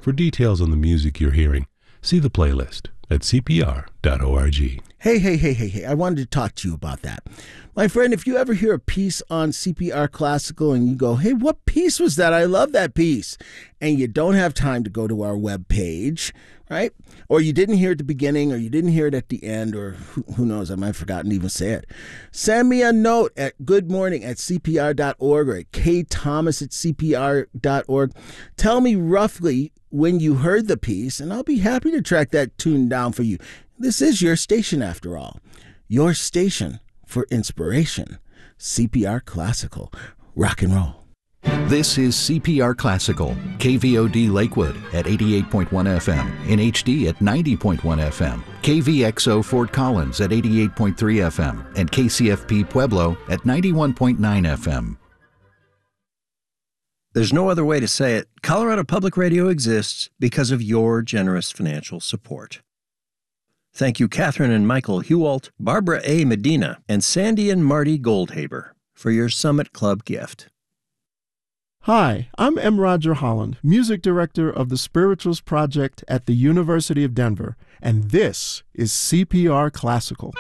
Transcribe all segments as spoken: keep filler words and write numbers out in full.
For details on the music you're hearing, see the playlist at c p r dot org. Hey, hey, hey, hey, hey, I wanted to talk to you about that. My friend, if you ever hear a piece on C P R Classical and you go, hey, what piece was that? I love that piece. And you don't have time to go to our webpage, right? Or you didn't hear it at the beginning, or you didn't hear it at the end, or who, who knows, I might have forgotten to even say it. Send me a note at goodmorning at c p r dot org or at ktomas at c p r dot org. Tell me roughly when you heard the piece, and I'll be happy to track that tune down for you. This is your station, after all. Your station for inspiration. C P R Classical. Rock and roll. This is C P R Classical, K V O D Lakewood at eighty-eight point one F M, in H D at ninety point one F M, K V X O Fort Collins at eighty-eight point three F M, and K C F P Pueblo at ninety-one point nine F M. There's no other way to say it. Colorado Public Radio exists because of your generous financial support. Thank you, Catherine and Michael Hewalt, Barbara A. Medina, and Sandy and Marty Goldhaber for your Summit Club gift. Hi, I'm M. Roger Holland, Music Director of the Spirituals Project at the University of Denver, and this is C P R Classical.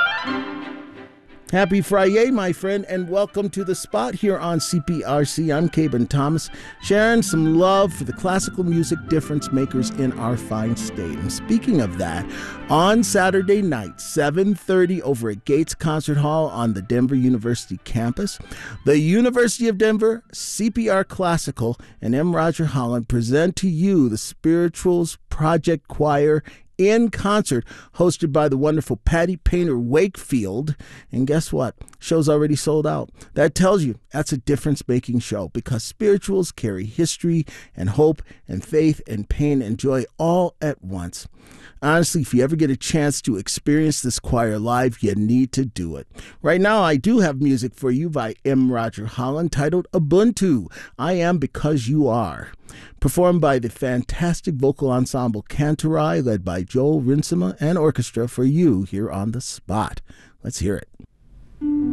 Happy Friday, my friend, and welcome to the spot here on C P R C. I'm Caben Thomas, sharing some love for the classical music difference makers in our fine state. And speaking of that, on Saturday night, seven thirty over at Gates Concert Hall on the Denver University campus, the University of Denver, C P R Classical, and M. Roger Holland present to you the Spirituals Project Choir in concert, hosted by the wonderful Patty Painter Wakefield. And guess what? Show's already sold out. That tells you that's a difference-making show, because spirituals carry history and hope and faith and pain and joy all at once. Honestly, if you ever get a chance to experience this choir live, you need to do it. Right now, I do have music for you by M. Roger Holland titled Ubuntu, I Am Because You Are, performed by the fantastic vocal ensemble Cantorai, led by Joel Rinsema and orchestra, for you here on the spot. Let's hear it.